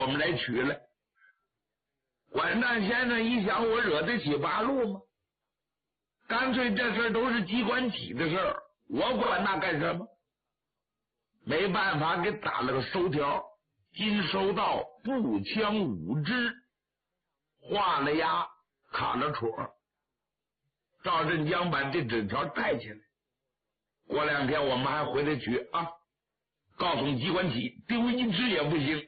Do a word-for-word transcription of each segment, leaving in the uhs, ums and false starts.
我们来取来。管账先生一想，我惹得起八路吗？干脆这事都是机关起的事儿，我管那干什么？没办法，给打了个收条，今收到步枪五支，画了押，卡了戳。赵振江把这纸条带起来，过两天我们还回来取啊！告诉机关起，丢一只也不行。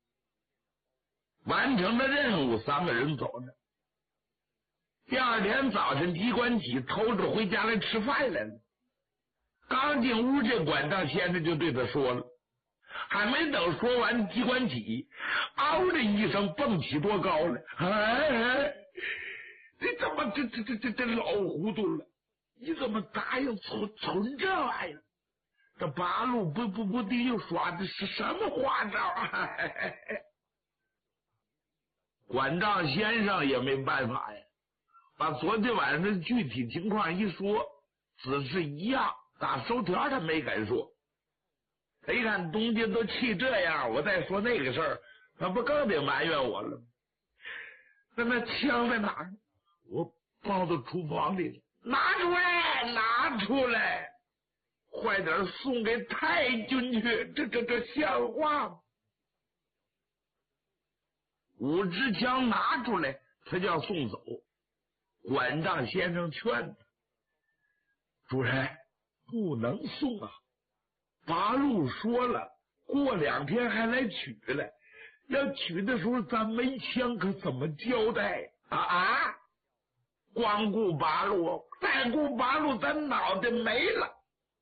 完成了任务，三个人走着。第二天早晨，机关起偷着回家来吃饭来了。刚进屋，这管账先生就对他说了，还没等说完，机关起嗷的一声蹦起多高了！哎哎，你怎么这这这这这老糊涂了？你怎么答应存存这玩意儿？这八路不不不定又耍的是什么花招啊？管账先生也没办法呀，把昨天晚上的具体情况一说，只是一样，打收条他没敢说。他一看东家都气这样，我再说那个事儿，他不更得埋怨我了吗？那那枪在哪儿？我放到厨房里了，拿出来，拿出来，快点送给太君去，这这这像话吗？五支枪拿出来，他就要送走。管账先生劝他：“主人，不能送啊！八路说了，过两天还来取来，要取的时候咱没枪，可怎么交代啊啊！光顾八路，再顾八路，咱脑袋没了。”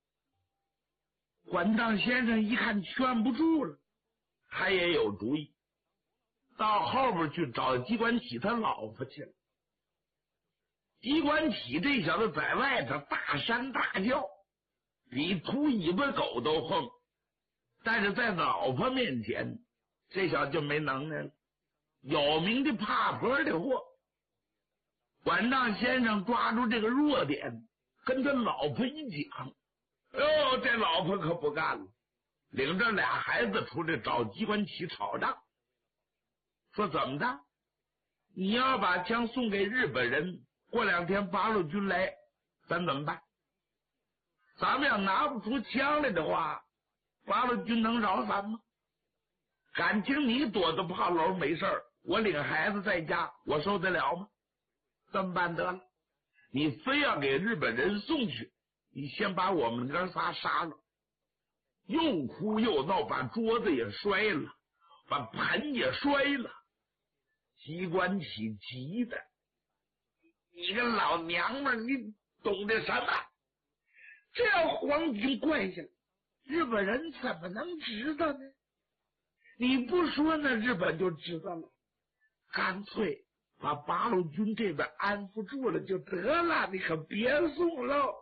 管账先生一看劝不住了，他也有主意。到后边去找机关起他老婆去了。机关起这小子在外头大山大叫，比秃尾巴狗都横，但是在老婆面前，这小子就没能耐了，有名的怕婆的货。管账先生抓住这个弱点，跟他老婆一讲，哟，这老婆可不干了，领着俩孩子出来找机关起吵仗。说怎么的？你要把枪送给日本人，过两天八路军来，咱怎么办？咱们要拿不出枪来的话，八路军能饶咱吗？感情你躲到炮楼没事儿，我领孩子在家，我受得了吗？这么办得了，你非要给日本人送去，你先把我们哥仨杀了。又哭又闹，把桌子也摔了，把盆也摔了。机关起急的，你个老娘们，你懂得什么？这要皇军怪下来，日本人怎么能知道呢？你不说呢，日本就知道了。干脆把八路军这边安抚住了就得了，你可别送喽。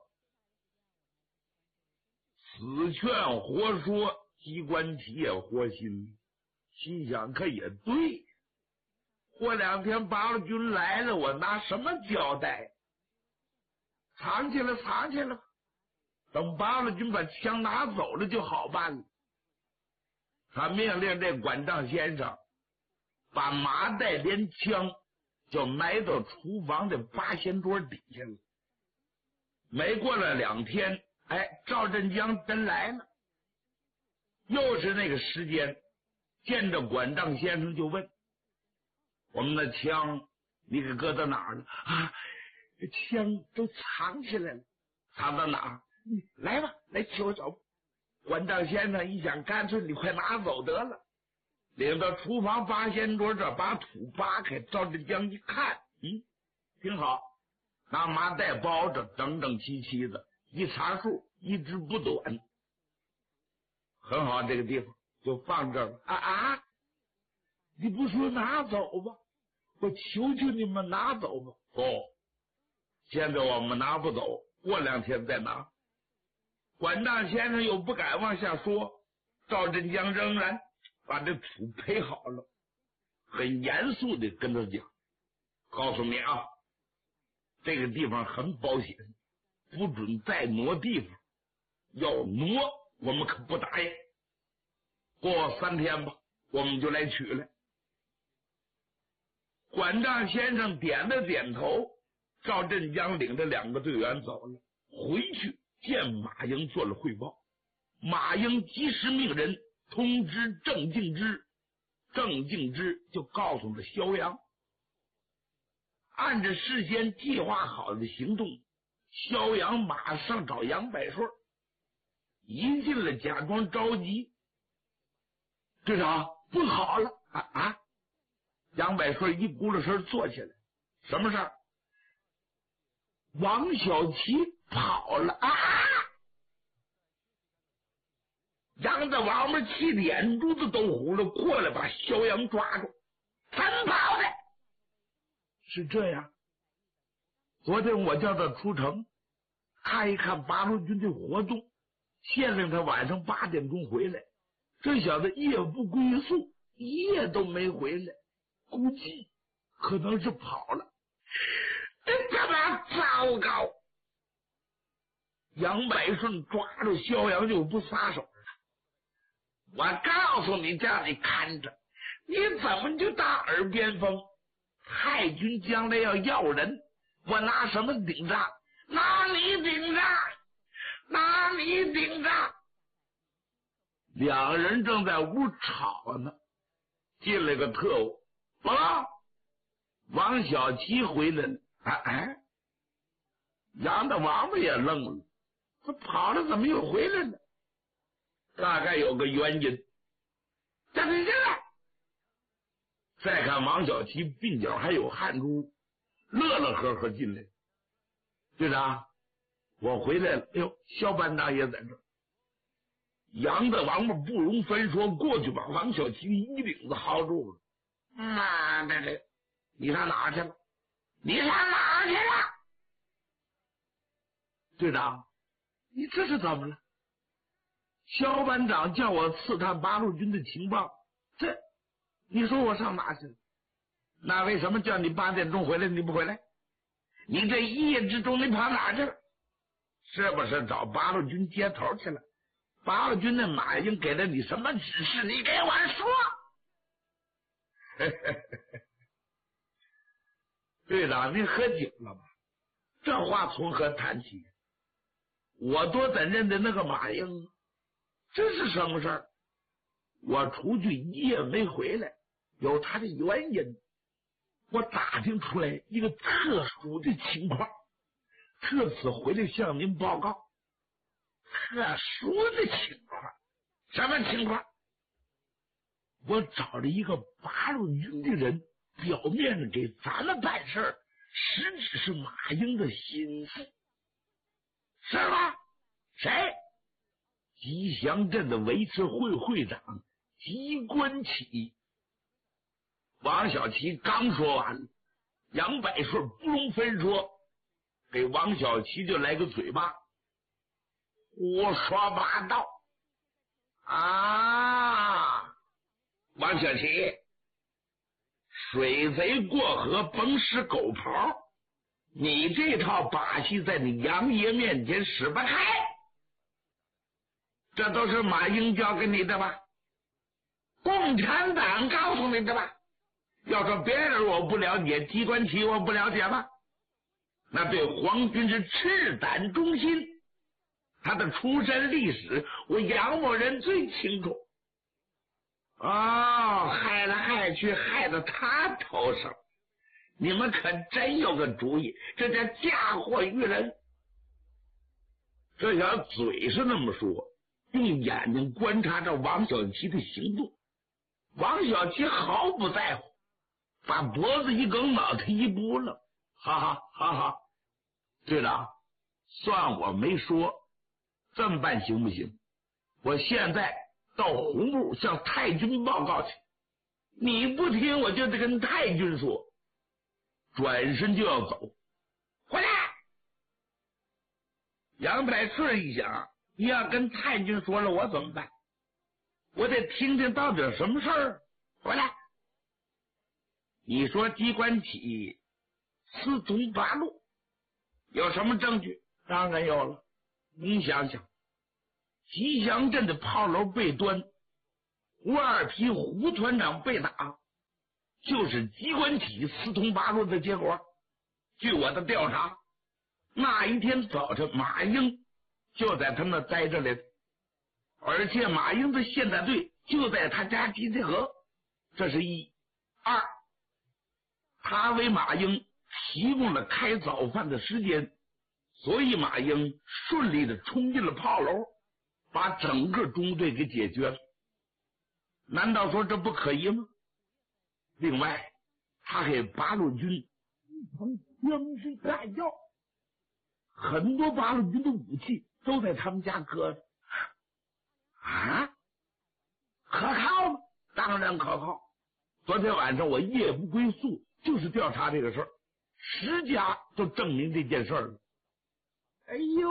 死劝活说，机关起也活心，心想可也对。过两天八路军来了，我拿什么交代？藏起来，藏起来吧。等八路军把枪拿走了就好办了。他命令这管账先生把麻袋连枪就埋到厨房的八仙桌底下了。没过了两天，哎，赵振江真来了，又是那个时间，见着管账先生就问：“我们的枪你给搁到哪儿了？”啊，枪都藏起来了。藏到哪儿？来吧，来瞅瞅。管账先生一想，干脆你快拿走得了。领到厨房八仙桌这，把土扒开，赵振江一看，嗯，挺好，拿麻袋包着，整整齐齐的，一查数，一支不短，很好。这个地方就放这儿了。啊啊！你不说拿走吧？我求求你们拿走吧。哦，现在我们拿不走，过两天再拿。管账先生又不敢往下说，赵振江仍然把这土赔好了，很严肃的跟他讲：“告诉你啊，这个地方很保险，不准再挪地方，要挪我们可不答应。过三天吧，我们就来取来。 管账先生点了点头，赵振江领着两个队员走了，回去见马英做了汇报。马英及时命人通知郑敬之，郑敬之就告诉了萧阳。按着事先计划好的行动，萧阳马上找杨百顺，一进来假装着急。队长，不好了啊啊！杨百顺一咕噜声坐起来，什么事儿？王小琪跑了啊！杨子王们气得眼珠子都糊了，过来把萧阳抓住。怎么跑的？是这样，昨天我叫他出城看一看八路军的活动，限令他晚上八点钟回来。这小子夜不归宿，一夜都没回来，估计可能是跑了。这么糟糕！杨百顺抓住萧阳就不撒手了。我告诉你，叫你看着，你怎么就打耳边风？太军将来要要人，我拿什么顶账？拿你顶账，拿你顶账！两人正在屋吵呢，进来个特务，啊，王小琪回来了。哎哎，杨大王八也愣了，他跑了怎么又回来了？大概有个原因。站起来！再看王小琪鬓角还有汗珠，乐乐呵呵进来。队长，我回来了。哎呦，肖班长也在这儿。杨大王八不容分说，过去把王小琪衣领子薅住了。妈的，你上哪儿去了？你上哪儿去了？队长，你这是怎么了？肖班长叫我刺探八路军的情报，这你说我上哪去了？那为什么叫你八点钟回来你不回来？你这一夜之中你跑哪去了？是不是找八路军接头去了？八路军的马英给了你什么指示？你给我说。队长，您喝酒了吧？这话从何谈起？我多怎认得那个马英？这是什么事儿？我出去一夜没回来，有他的原因。我打听出来一个特殊的情况，特此回来向您报告。特殊的情况？什么情况？我找了一个八路军的人，表面上给咱们办事儿，实质是马英的心腹，是吗？谁？吉祥镇的维持会会长吉官启。王小琪刚说完，杨百顺不容分说，给王小琪就来个嘴巴，胡说八道啊！王小琪，水贼过河甭使狗刨，你这套把戏在你杨爷面前使不开。这都是马英教给你的吧？共产党告诉你的吧？要说别人我不了解，机关旗我不了解吗？那对皇军是赤胆忠心，他的出身历史我杨某人最清楚。哦，害来害去害到他头上，你们可真有个主意，这叫嫁祸于人。这小嘴是那么说，用眼睛观察着王小琪的行动。王小琪毫不在乎，把脖子一梗，脑袋一拨了，哈哈哈哈！队长，算我没说，这么办行不行？我现在到红木向太军报告去，你不听我就得跟太军说。转身就要走，回来！杨百顺一想，你要跟太军说了，我怎么办？我得听听到底什么事儿。回来！你说机关起私通八路，有什么证据？当然有了。你想想，吉祥镇的炮楼被端，胡二皮胡团长被打， 就是机关体四通八路的结果。据我的调查，那一天早晨马英就在他那待着来的，而且马英的现代队就在他家集结合，这是一。二，他为马英提供了开早饭的时间，所以马英顺利的冲进了炮楼，把整个中队给解决了。难道说这不可疑吗？另外，他给八路军一旁枪支弹药，很多八路军的武器都在他们家搁着。啊，可靠吗？当然可靠。昨天晚上我夜不归宿，就是调查这个事儿，十家都证明这件事儿了。哎呦，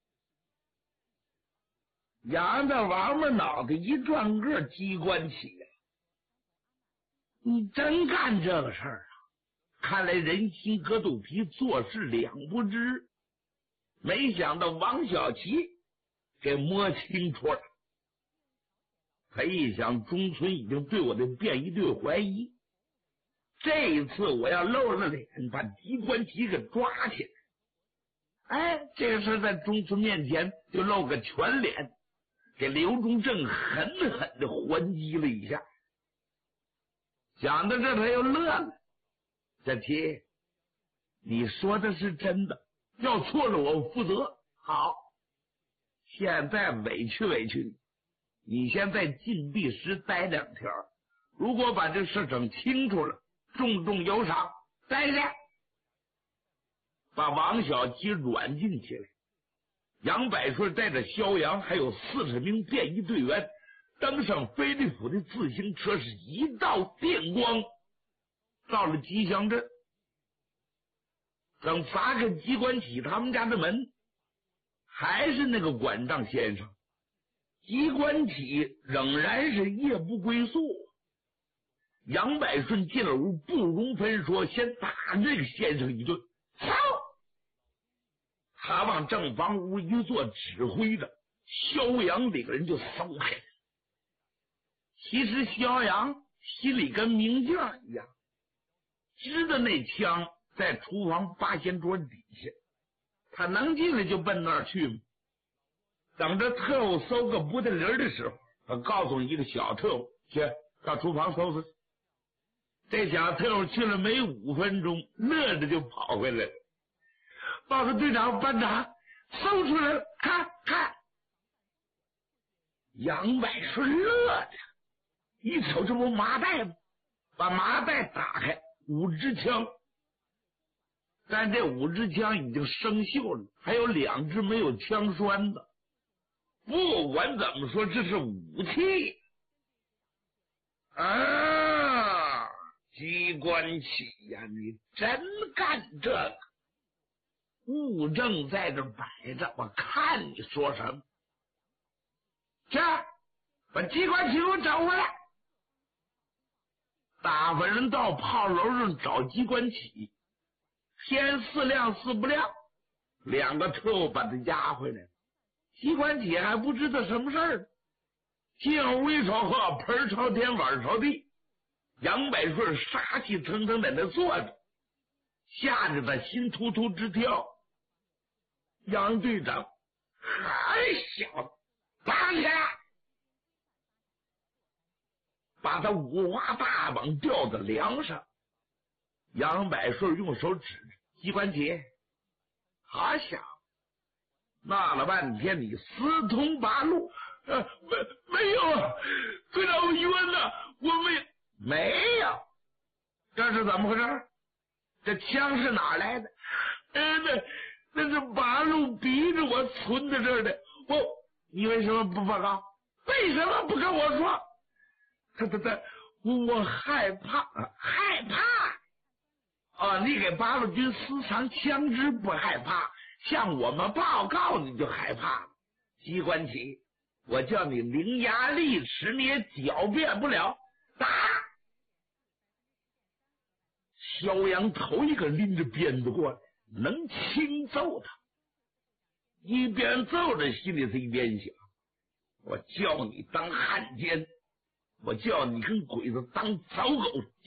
杨大王们脑袋一转个，机关起来，你真干这个事儿啊？看来人心隔肚皮，做事两不知。没想到王小奇给摸清楚了。他一想，中村已经对我的便衣队怀疑，这一次我要露了脸，把机关旗给抓起来。哎，这个事在中村面前就露个全脸，给刘忠正狠狠的还击了一下。想到这，他又乐了。小七，你说的是真的，要错了我负责。好，现在委屈委屈你，你先在禁闭室待两天，如果把这事整清楚了，重重有赏。待着，把王小七软禁起来。杨百顺带着肖阳还有四十名便衣队员登上飞利浦的自行车，是一道电光到了吉祥镇。等砸开机关起他们家的门，还是那个管账先生。机关起仍然是夜不归宿。杨百顺进了屋，不容分说，先打这个先生一顿。操！他往正房屋一坐，指挥着肖阳两个人就搜开了。其实肖阳心里跟明镜一样，知道那枪在厨房八仙桌底下，他能进来就奔那儿去吗？等着特务搜个不得灵的时候，他告诉一个小特务去到厨房搜搜。这小特务去了没五分钟，乐着就跑回来了。报告队长、班长，搜出来了，看看。杨百顺乐着，一瞅这不麻袋吗？把麻袋打开，五支枪，但这五支枪已经生锈了，还有两支没有枪栓的。不管怎么说，这是武器啊！机关起呀，你真干这个？物证在这摆着，我看你说什么。去，把机关起给我找回来。打发人到炮楼上找机关起，天似亮似不亮，两个特务把他押回来了。机关起还不知道什么事儿呢。进屋一瞅，呵，盆朝天碗朝地，杨百顺杀气腾腾在那坐着，吓得他心突突直跳。杨队长，还小子，打起来！把他五花大绑吊在梁上。杨百顺用手指着机关起，好小子，闹了半天你私通八路。呃，没没有，队长我冤了，我没没有，这是怎么回事？这枪是哪来的？呃，那那是八路逼着我存在这儿的。我，你为什么不报告？为什么不跟我说？他他他，我害怕，害怕。哦，你给八路军私藏枪支不害怕，向我们报告你就害怕了。机关起，我叫你伶牙俐齿，你也狡辩不了。打！肖阳头一个拎着鞭子过来，能轻揍他。一边揍着，心里是一边想：我叫你当汉奸，我叫你跟鬼子当走狗。